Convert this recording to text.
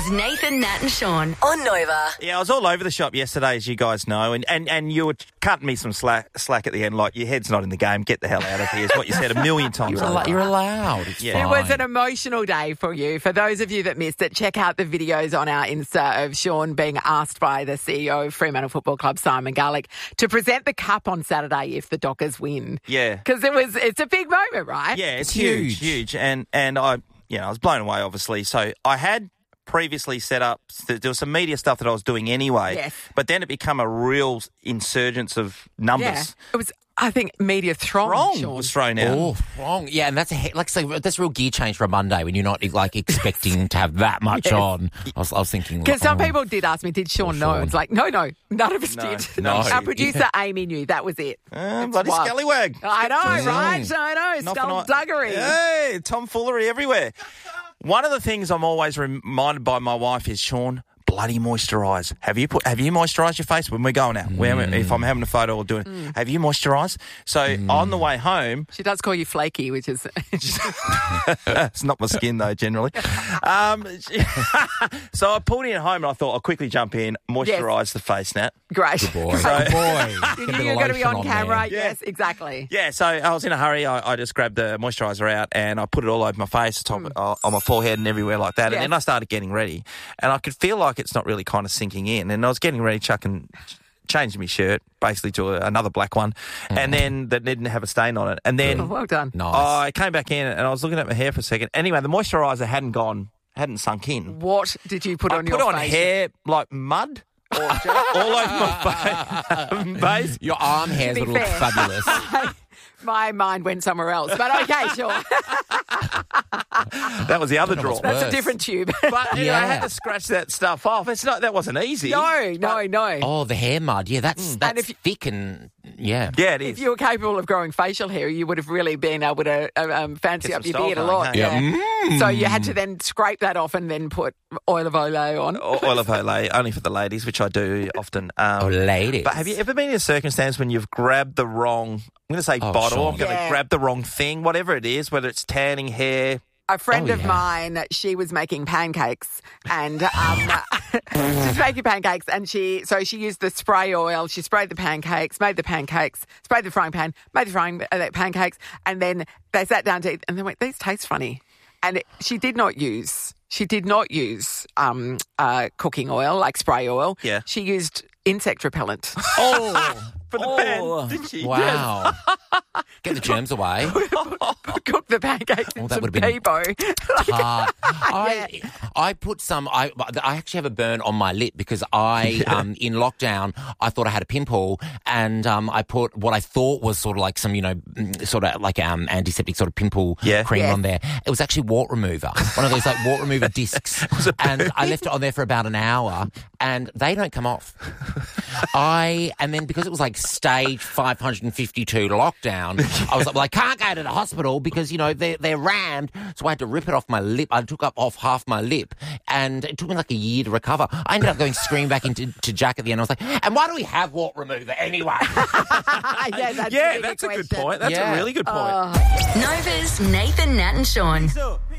is Nathan, Nat and Sean on Nova. Yeah, I was all over the shop yesterday, as you guys know, and you were cutting me some slack at the end, like, your head's not in the game, get the hell out of here, is what you said a million times. You're allowed. It's Yeah. It fine. was an emotional day for you. For those of you that missed it, check out the videos on our Insta of Sean being asked by the CEO of Fremantle Football Club, Simon Garlick, to present the cup on Saturday if the Dockers win. Yeah. Because it's a big moment, right? Yeah, it's huge. huge. And I was blown away, obviously. So I had previously set up, there was some media stuff that I was doing anyway. Yes. But then it became a real insurgence of numbers. Yeah. It was, I think, media throng, Wrong Sean. was thrown out. Oh, wrong. Yeah, and that's that's a real gear change for a Monday when you're not like expecting to have that much on. I was thinking Because some oh. people did ask me, did Sean know? Sean. It's like, no, none of us No, did. no. Our producer Amy knew. That was it. Bloody wild. scallywag. I know, Mm. right? I know. Skullduggery. Hey, tomfoolery everywhere. One of the things I'm always reminded by my wife is, Sean, bloody moisturise. Have you moisturised your face when we're going out? If I'm having a photo or doing, have you moisturised? So on the way home, She does call you flaky, which is... it's not my skin though, generally. So I pulled in at home and I thought I'll quickly jump in, moisturise the face, Nat. Great. Boy, Great. good boy. You Get a knew bit you were of going to be lotion on there. camera. Yeah. Yes, exactly. Yeah, so I was in a hurry. I just grabbed the moisturiser out and I put it all over my face, on my forehead and everywhere like that. Yes. And then I started getting ready. And I could feel like it's not really kind of sinking in. And I was getting ready, changing my shirt, basically to another black one. And then that didn't have a stain on it. And then Oh, well done. Nice. I came back in and I was looking at my hair for a second. Anyway, the moisturiser hadn't sunk in. What did you put I on put your on face? hair like mud all over my face. Your arm hairs be would look fair. fabulous. My mind went somewhere else. But okay, sure. That was the other draw. what's That's a worse. different tube. But anyway, I had Yeah. to scratch that stuff off. That wasn't easy. No. Oh, the hair mud. Yeah, that's And if you- thick and yeah. Yeah, it If is. you were capable of growing facial hair, you would have really been able to fancy Get up some your beard a style lot. going, hey? Yeah. So you had to then scrape that off and then put oil of Olay on. Oil of Olay, only for the ladies, which I do often. Oh, ladies. But have you ever been in a circumstance when you've grabbed the wrong, I'm going to say bottle, Sean. I'm going to Yeah. grab the wrong thing, whatever it is, whether it's tanning, hair. A friend Oh, of yeah. mine, she was making pancakes and she's making pancakes and she used the spray oil. She sprayed the pancakes, made the pancakes, sprayed the frying pan, made the pancakes, and then they sat down to eat and they went, these taste funny. And she did not use cooking oil, like spray oil. Yeah. She used insect repellent. Oh, For the pan, did she? wow. Get the germs away. Cooked the pancakes in that some would've been peebo. I put some. I actually have a burn on my lip because in lockdown I thought I had a pimple and I put what I thought was sort of like some sort of like antiseptic sort of pimple cream Yes. on there. It was actually wart remover, one of those like wart remover discs, and I left it on there for about an hour and they don't come off. And then because it was like stage 552 lockdown, I was like, well, I can't go to the hospital because, they're rammed. So I had to rip it off my lip. I took off half my lip and it took me like a year to recover. I ended up going screaming back into Jack at the end. I was like, and why do we have wart remover anyway? That's Yeah, that's a good point. That's a really good point. Nova's Nathan, Nat and Sean.